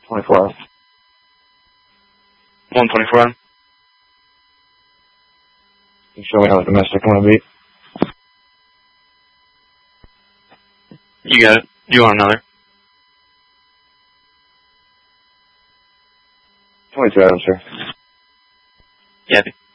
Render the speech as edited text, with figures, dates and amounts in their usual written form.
24 hours. 124 hours. You show me how the domestic want to be. You got it. You want another? 22 hours, sir. Yeah.